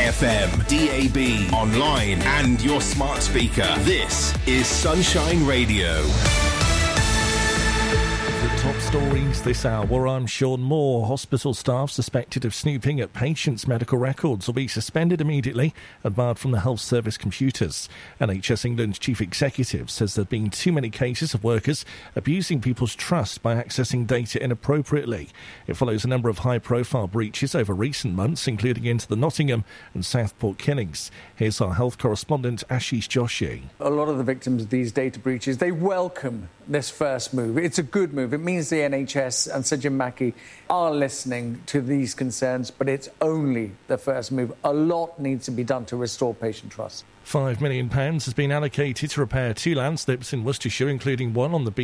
FM, DAB, online and your smart speaker. This is Sunshine Radio. Top stories this hour. I'm Sean Moore. Hospital staff suspected of snooping at patients' medical records will be suspended immediately and barred from the health service computers. NHS England's chief executive says there have been too many cases of workers abusing people's trust by accessing data inappropriately. It follows a number of high-profile breaches over recent months, including into the Nottingham and Southport killings. Here's our health correspondent Ashish Joshi. A lot of the victims of these data breaches, they welcome this first move. It's a good move. It means the NHS and Sir Jim Mackey are listening to these concerns, but it's only the first move. A lot needs to be done to restore patient trust. £5 million has been allocated to repair 2 landslips in Worcestershire, including one on the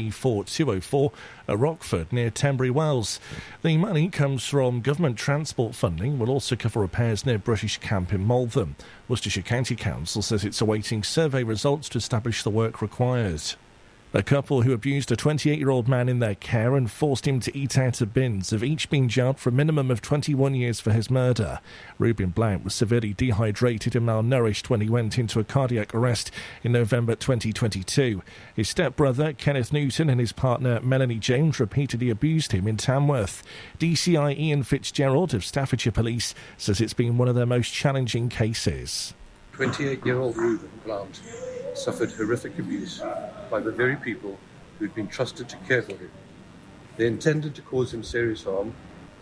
B4204 at Rockford near Tenbury Wells. The money comes from government transport funding, will also cover repairs near British Camp in Malvern. Worcestershire County Council says it's awaiting survey results to establish the work required. A couple who abused a 28-year-old man in their care and forced him to eat out of bins have each been jailed for a minimum of 21 years for his murder. Reuben Blount was severely dehydrated and malnourished when he went into a cardiac arrest in November 2022. His stepbrother, Kenneth Newton, and his partner, Melanie James, repeatedly abused him in Tamworth. DCI Ian Fitzgerald of Staffordshire Police says it's been one of their most challenging cases. 28-year-old Reuben Blount suffered horrific abuse by the very people who'd been trusted to care for him. They intended to cause him serious harm.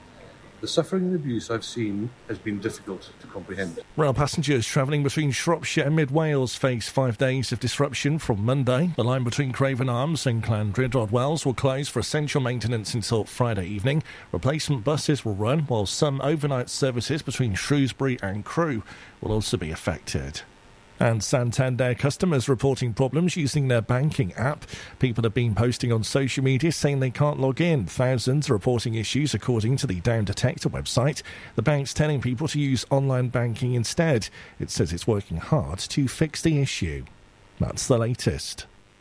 The suffering and abuse I've seen has been difficult to comprehend. Rail passengers travelling between Shropshire and Mid Wales face 5 days of disruption from Monday. The line between Craven Arms and Llandrindod Wells will close for essential maintenance until Friday evening. Replacement buses will run, while some overnight services between Shrewsbury and Crewe will also be affected. And Santander customers reporting problems using their banking app. People have been posting on social media saying they can't log in. Thousands are reporting issues according to the Down Detector website. The bank's telling people to use online banking instead. It says it's working hard to fix the issue. That's the latest.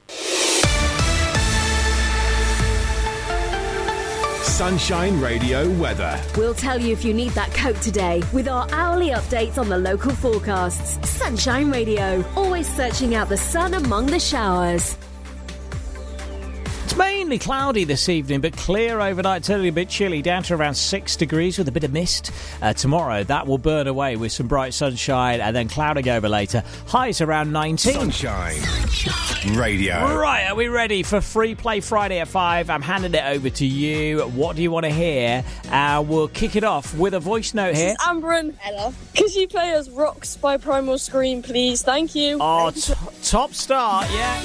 Sunshine Radio weather. We'll tell you if you need that coat today with our hourly updates on the local forecasts. Sunshine Radio, always searching out the sun among the showers. It's mainly cloudy this evening, but clear overnight. Totally a bit chilly, down to around 6 degrees with a bit of mist. Tomorrow, that will burn away with some bright sunshine and then clouding over later. Highs around 19. Sunshine Radio. Right, are we ready for Free Play Friday at 5? I'm handing it over to you. What do you want to hear? We'll kick it off with a voice note here. This is Amber. Hello. Could you play us Rocks by Primal Scream, please? Thank you. Oh, top start, yeah.